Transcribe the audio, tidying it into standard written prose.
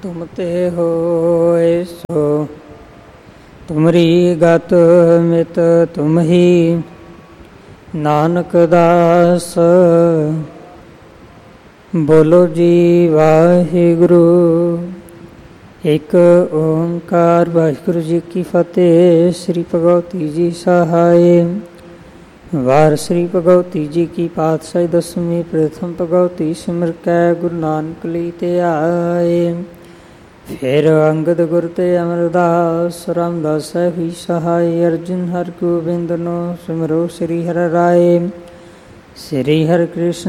ਤੁਮ ਤੇ ਹੋਇ ਸੋ ਤੁਮਰੀ ਗਤ ਮਿਤ ਤੁਮ ਹੀ ਨਾਨਕ ਦਾਸ। ਬੋਲੋ ਜੀ ਵਾਹਿਗੁਰੂ। ਇੱਕ ਓਂਕਾਰ ਵਾਹਿਗੁਰੂ ਜੀ ਕੀ ਫਤਿਹ। ਸ੍ਰੀ ਭਗਵਤੀ ਜੀ ਸਹਾਇ। ਵਾਰ ਸ੍ਰੀ ਭਗਵਤੀ ਜੀ ਕੀ ਪਾਤਸ਼ਾਹੀ ਦਸਵੀਂ। ਪ੍ਰਥਮ ਭਗਵਤੀ ਸਿਮਰ ਕੈ ਗੁਰੂ ਨਾਨਕ ਲਈ ਤੇ ਆਏ। ਫਿਰ ਅੰਗਦ ਗੁਰ ਤੇ ਅਮਰਦਾਸ ਰਾਮਦਾਸ ਵੀ ਸਹਾਇ। ਅਰਜੁਨ ਹਰਿ ਗੋਬਿੰਦ ਨੋ ਸਿਮਰੋ ਸ੍ਰੀ ਹਰਿ ਰਾਏ। ਸ੍ਰੀ ਹਰਿ ਕ੍ਰਿਸ਼ਨ